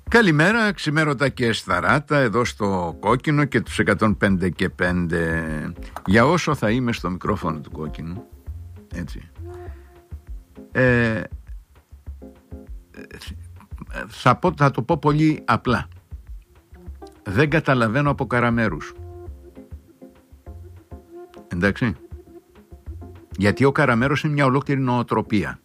Καλημέρα, ξημέρωτα και σταράτα εδώ στο Κόκκινο και τους 105 και 5. Για όσο θα είμαι στο μικρόφωνο του Κόκκινου, έτσι, θα το πω πολύ απλά. Δεν καταλαβαίνω από Καραμέρους. Εντάξει. Γιατί ο Καραμέρος είναι μια ολόκληρη νοοτροπία.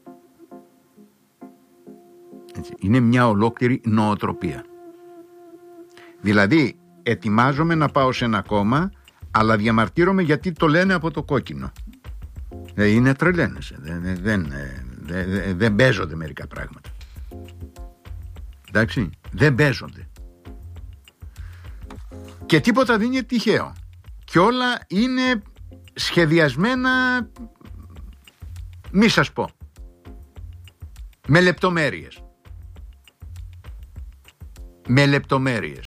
Έτσι, είναι μια ολόκληρη νοοτροπία. Δηλαδή ετοιμάζομαι να πάω σε ένα κόμμα, αλλά διαμαρτύρομαι γιατί το λένε από το Κόκκινο. Είναι τρελαίνες. Δεν παίζονται μερικά πράγματα. Εντάξει, δεν παίζονται. Και τίποτα δεν είναι τυχαίο. Και όλα είναι σχεδιασμένα, μη σας πω, με λεπτομέρειες. Με λεπτομέρειες.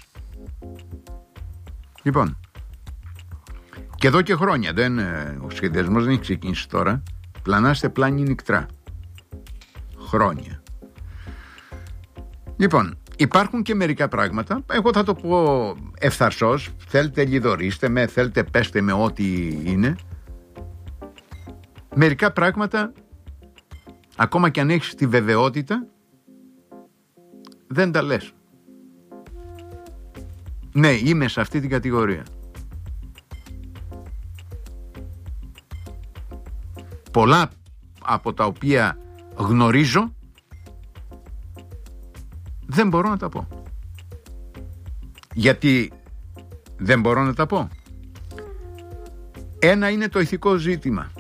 Λοιπόν, και εδώ και χρόνια ο σχεδιασμός δεν έχει ξεκινήσει τώρα. Πλανάστε πλάνη νικτρά. Χρόνια. Λοιπόν, υπάρχουν και μερικά πράγματα. Εγώ θα το πω ευθαρσώς. Θέλετε λιδωρίστε με, θέλετε πέστε με ό,τι είναι. Μερικά πράγματα, ακόμα και αν έχεις τη βεβαιότητα, δεν τα λες. Ναι, είμαι σε αυτή την κατηγορία. Πολλά από τα οποία γνωρίζω δεν μπορώ να τα πω. Γιατί δεν μπορώ να τα πω? Ένα είναι το ηθικό ζήτημα.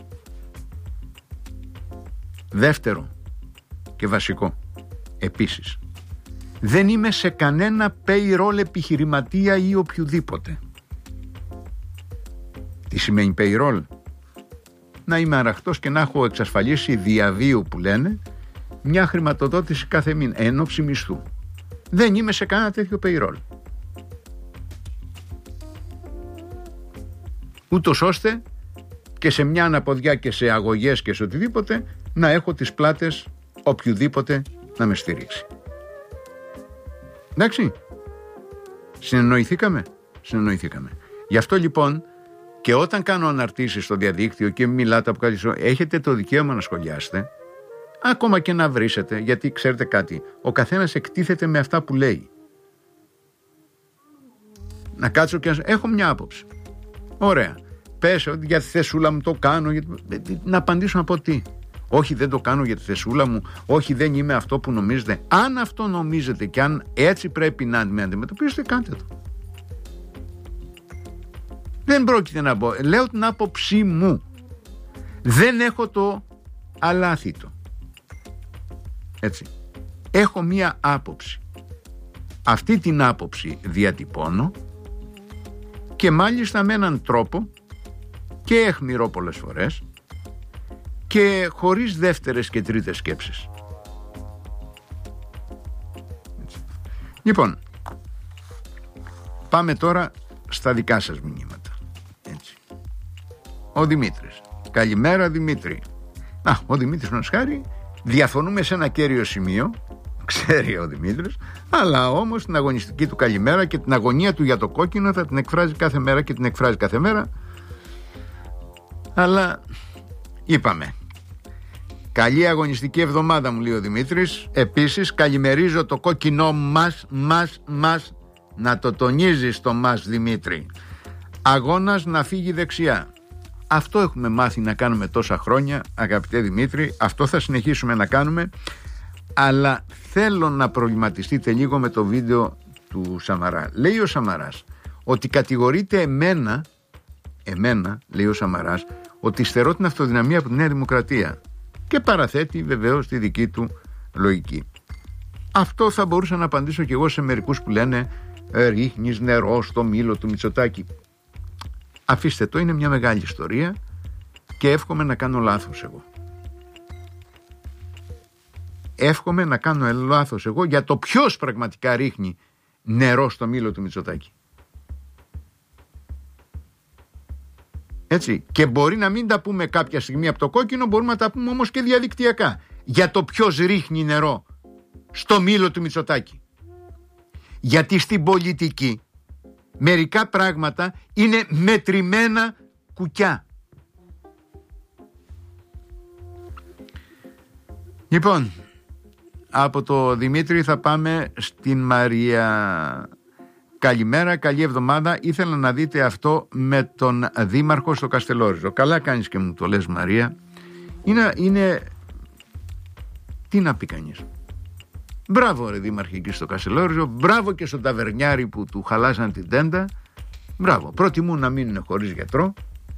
Δεύτερο και βασικό επίσης, δεν είμαι σε κανένα payroll επιχειρηματία ή οποιοδήποτε. Τι σημαίνει payroll? Να είμαι αραχτός και να έχω εξασφαλίσει διαβίου, που λένε, μια χρηματοδότηση κάθε μήνα, ενόψει μισθού. Δεν είμαι σε κανένα τέτοιο payroll. Ούτως ώστε και σε μια αναποδιά και σε αγωγές και σε οτιδήποτε να έχω τις πλάτες οποιοδήποτε να με στηρίξει. Εντάξει, συνεννοηθήκαμε. Γι' αυτό λοιπόν, και όταν κάνω αναρτήσεις στο διαδίκτυο και μιλάτε από κάτι, έχετε το δικαίωμα να σχολιάσετε, ακόμα και να βρίσετε, γιατί ξέρετε κάτι, ο καθένας εκτίθεται με αυτά που λέει. Να κάτσω και έχω μια άποψη. Ωραία, πες ότι για τη θεσούλα μου το κάνω, να απαντήσω να πω τι? Όχι, δεν το κάνω για τη θεσούλα μου. Όχι, δεν είμαι αυτό που νομίζετε. Αν αυτό νομίζετε και αν έτσι πρέπει να με αντιμετωπίσετε, κάντε το. Δεν πρόκειται να πω. Λέω την άποψή μου. Δεν έχω το αλάθητο. Έτσι. Έχω μία άποψη. Αυτή την άποψη διατυπώνω και μάλιστα με έναν τρόπο και αιχμηρό πολλές φορές και χωρίς δεύτερες και τρίτες σκέψεις. Έτσι. Λοιπόν, πάμε τώρα στα δικά σας μηνύματα. Έτσι. Ο Δημήτρης. Καλημέρα Δημήτρη. Ο Δημήτρης μας χάρη, διαφωνούμε σε ένα κέριο σημείο, ξέρει ο Δημήτρης, αλλά όμως την αγωνιστική του καλημέρα και την αγωνία του για το Κόκκινο θα την εκφράζει κάθε μέρα και την εκφράζει κάθε μέρα. Αλλά είπαμε, καλή αγωνιστική εβδομάδα, μου λέει ο Δημήτρης. Επίσης καλημερίζω το Κόκκινό μας, να το τονίζεις το μας, Δημήτρη. Αγώνας να φύγει δεξιά. Αυτό έχουμε μάθει να κάνουμε τόσα χρόνια, αγαπητέ Δημήτρη. Αυτό θα συνεχίσουμε να κάνουμε. Αλλά θέλω να προβληματιστείτε λίγο με το βίντεο του Σαμαρά. Λέει ο Σαμαράς ότι κατηγορείται εμένα, λέει ο Σαμαράς, ότι στερώ την αυτοδυναμία από τη Νέα Δημοκρατία. Και παραθέτει βεβαίως τη δική του λογική. Αυτό θα μπορούσα να απαντήσω κι εγώ σε μερικούς που λένε ρίχνεις νερό στο μήλο του Μητσοτάκη. Αφήστε το, είναι μια μεγάλη ιστορία και εύχομαι να κάνω λάθος εγώ. Εύχομαι να κάνω λάθος εγώ για το ποιος πραγματικά ρίχνει νερό στο μήλο του Μητσοτάκη. Έτσι. Και μπορεί να μην τα πούμε κάποια στιγμή από το Κόκκινο, μπορούμε να τα πούμε όμως και διαδικτυακά. Για το ποιος ρίχνει νερό στο μήλο του Μητσοτάκη. Γιατί στην πολιτική μερικά πράγματα είναι μετρημένα κουκιά. Λοιπόν, από το Δημήτρη θα πάμε στην Μαρία. Καλημέρα, καλή εβδομάδα. Ήθελα να δείτε αυτό με τον Δήμαρχο στο Καστελόριζο. Καλά κάνεις και μου το λες, Μαρία. Είναι... Τι να πει κανείς. Μπράβο ρε Δήμαρχε εκεί στο Καστελόριζο. Μπράβο και στον ταβερνιάρη που του χαλάσαν την τέντα. Μπράβο. Προτιμούν να μείνουν χωρίς γιατρό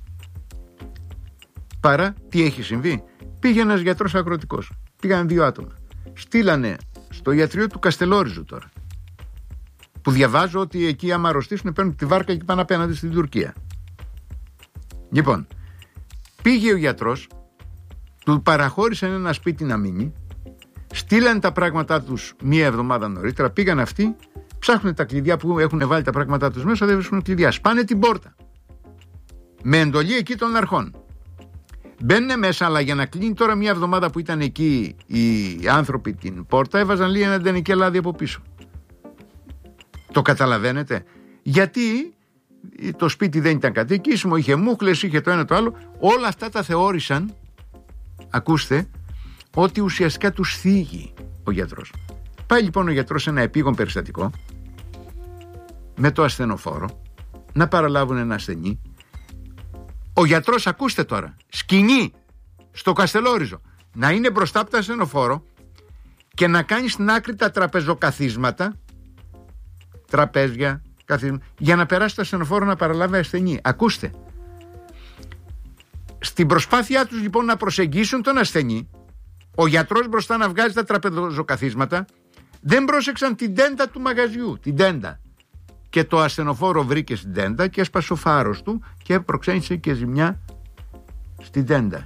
παρά τι έχει συμβεί. Πήγε ένας γιατρός αγροτικός. Πήγαν 2 άτομα. Στείλανε στο ιατρείο του Καστελόριζου τώρα. Που διαβάζω ότι εκεί άμα αρρωστήσουν παίρνουν τη βάρκα και πάνε απέναντι στην Τουρκία. Λοιπόν, πήγε ο γιατρός, του παραχώρησαν ένα σπίτι να μείνει, στείλανε τα πράγματά τους 1 εβδομάδα νωρίτερα, πήγαν αυτοί, ψάχνουν τα κλειδιά που έχουν βάλει τα πράγματά τους μέσα, δεν βρίσκουν κλειδιά. Σπάνε την πόρτα. Με εντολή εκεί των αρχών. Μπαίνουν μέσα, αλλά για να κλείνει τώρα 1 εβδομάδα που ήταν εκεί οι άνθρωποι την πόρτα, έβαζαν λίγο ένα ντενικέ λάδι από πίσω. Το καταλαβαίνετε? Γιατί το σπίτι δεν ήταν κατοικήσιμο, είχε μούχλες, είχε το ένα το άλλο. Όλα αυτά τα θεώρησαν, ακούστε, ότι ουσιαστικά τους θίγει ο γιατρός. Πάει λοιπόν ο γιατρός σε ένα επίγον περιστατικό με το ασθενοφόρο να παραλάβουν ένα ασθενή. Ο γιατρός, ακούστε τώρα, σκηνή στο Καστελόριζο, να είναι μπροστά από το ασθενοφόρο και να κάνει στην άκρη τα τραπεζοκαθίσματα, τραπέζια, καθίσματα, για να περάσει το ασθενοφόρο να παραλάβει ασθενή. Ακούστε. Στην προσπάθειά τους λοιπόν να προσεγγίσουν τον ασθενή, ο γιατρός μπροστά να βγάζει τα τραπεζοκαθίσματα, δεν πρόσεξαν την τέντα του μαγαζιού, την τέντα. Και το ασθενοφόρο βρήκε στην τέντα και έσπασε ο φάρος του και προξένησε και ζημιά στην τέντα.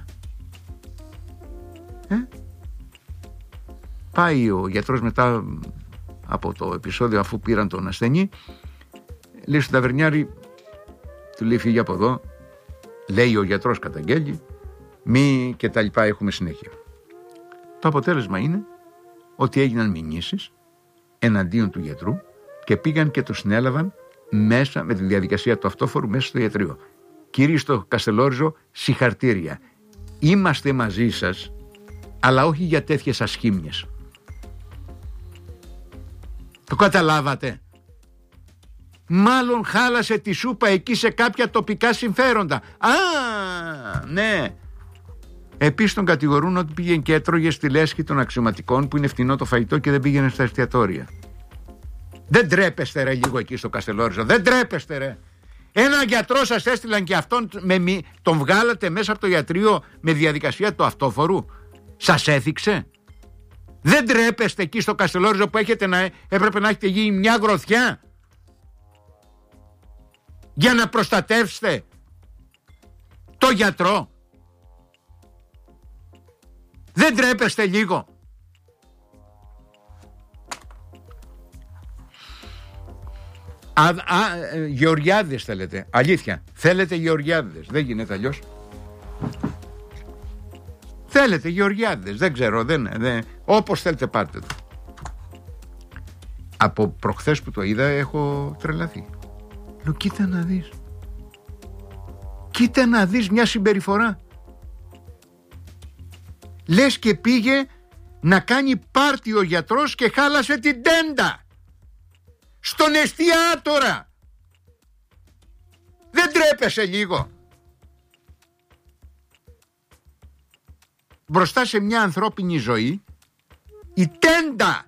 Πάει ο γιατρός μετά από το επεισόδιο, αφού πήραν τον ασθενή, λέει στον ταβερνιάρη, του λέει φύγει από εδώ, λέει ο γιατρός καταγγέλει, μη και τα λοιπά, έχουμε συνέχεια. Το αποτέλεσμα είναι ότι έγιναν μηνύσεις εναντίον του γιατρού και πήγαν και το συνέλαβαν μέσα με τη διαδικασία του αυτόφορου μέσα στο ιατρείο. Κύριοι στο Καστελόριζο, συγχαρτήρια. Είμαστε μαζί σας, αλλά όχι για τέτοιες ασχήμιες. Το καταλάβατε? Μάλλον χάλασε τη σούπα εκεί σε κάποια τοπικά συμφέροντα. Α, ναι. Επίσης τον κατηγορούν ότι πήγαινε και έτρωγε στη λέσχη των αξιωματικών που είναι φτηνό το φαγητό και δεν πήγαινε στα εστιατόρια. Δεν τρέπεστε ρε λίγο εκεί στο Καστελόριζο? Δεν τρέπεστε ρε? Ένα γιατρό σας έστειλαν και αυτόν τον βγάλατε μέσα από το ιατρείο με διαδικασία του αυτόφορου. Σας έθιξε? Δεν τρέπεστε εκεί στο Καστελόριζο που έπρεπε να έχετε γίνει μια γροθιά για να προστατεύσετε το γιατρό? Δεν τρέπεστε λίγο? Γεωργιάδες θέλετε? Αλήθεια, θέλετε Γεωργιάδες? Δεν γίνεται αλλιώς. Θέλετε Γεωργιάδες? Δεν ξέρω, όπως θέλετε πάρτε το. Από προχθές που το είδα έχω τρελαθεί. Λέω κοίτα να δεις. Κοίτα να δεις μια συμπεριφορά. Λες και πήγε να κάνει πάρτι ο γιατρός και χάλασε την τέντα στον εστιατόρα. Δεν τρέπεσαι λίγο? Μπροστά σε μια ανθρώπινη ζωή η τέντα.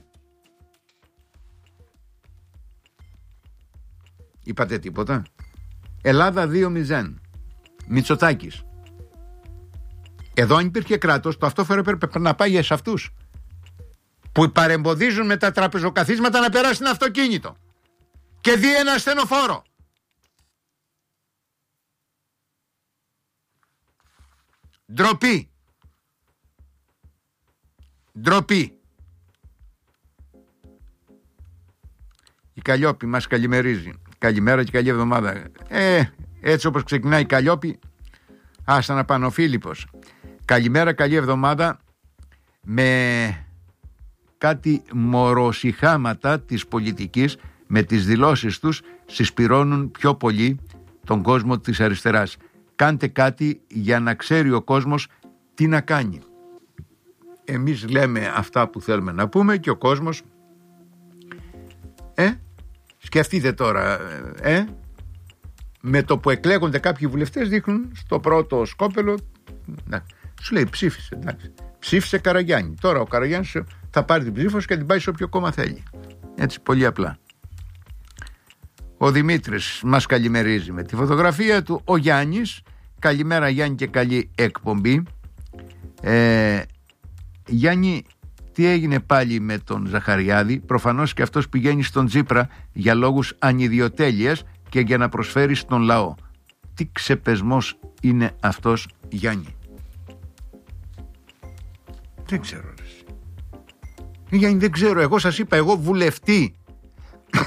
Είπατε τίποτα? Ελλάδα 2-0 Μητσοτάκης. Εδώ αν υπήρχε κράτος, το αυτόφορο έπρεπε να πάει σε αυτούς που παρεμποδίζουν με τα τραπεζοκαθίσματα να περάσει ένα αυτοκίνητο και δει ένα ασθενοφόρο. Ντροπή. Ντροπή. Η Καλλιόπη μας καλημερίζει. Καλημέρα και καλή εβδομάδα. Έτσι όπως ξεκινάει η Καλλιόπη, άστα να πάνω ο Φίλιππος. Καλημέρα, καλή εβδομάδα. Με κάτι μοροσυχάματα της πολιτικής με τις δηλώσεις τους συσπυρώνουν πιο πολύ τον κόσμο της αριστεράς. Κάντε κάτι για να ξέρει ο κόσμος τι να κάνει. Εμείς λέμε αυτά που θέλουμε να πούμε και ο κόσμος σκεφτείτε τώρα με το που εκλέγονται κάποιοι βουλευτές δείχνουν στο πρώτο σκόπελο, σου λέει ψήφισε, εντάξει. Ψήφισε Καραγιάννη. Τώρα ο Καραγιάννης θα πάρει την ψήφο και την πάει σε όποιο κόμμα θέλει. Έτσι, πολύ απλά. Ο Δημήτρης μας καλημερίζει με τη φωτογραφία του. Ο Γιάννης, καλημέρα Γιάννη και καλή εκπομπή. Γιάννη, τι έγινε πάλι με τον Ζαχαριάδη? Προφανώς και αυτός πηγαίνει στον Τσίπρα για λόγους ανιδιοτέλειας και για να προσφέρει στον λαό. Τι ξεπεσμός είναι αυτός, Γιάννη? Δεν ξέρω. Γιάννη, δεν ξέρω. Εγώ σας είπα, εγώ βουλευτή